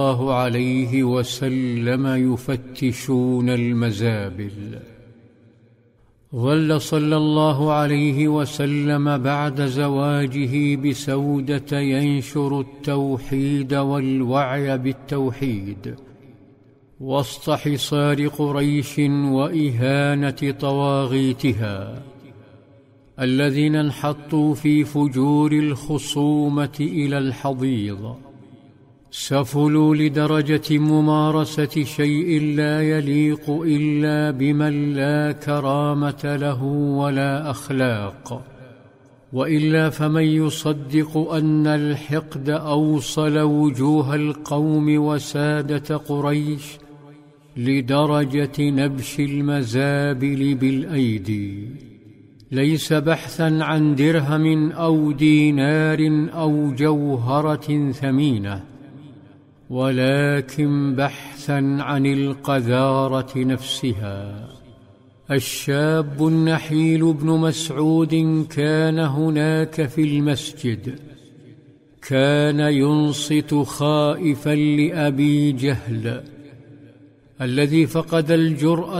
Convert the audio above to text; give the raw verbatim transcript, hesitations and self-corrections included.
الله عليه وسلم يفتشون المزابل. ظل صلى الله عليه وسلم بعد زواجه بسودة ينشر التوحيد والوعي بالتوحيد وسط حصار قريش وإهانة طواغيتها الذين انحطوا في فجور الخصومة إلى الحضيض، سفلوا لدرجة ممارسة شيء لا يليق إلا بمن لا كرامة له ولا أخلاق، وإلا فمن يصدق أن الحقد أوصل وجوه القوم وسادة قريش لدرجة نبش المزابل بالأيدي، ليس بحثا عن درهم أو دينار أو جوهرة ثمينة، ولكن بحثا عن القذارة نفسها. الشاب النحيل ابن مسعود كان هناك في المسجد، كان ينصت خائفا لأبي جهل الذي فقد الجرأة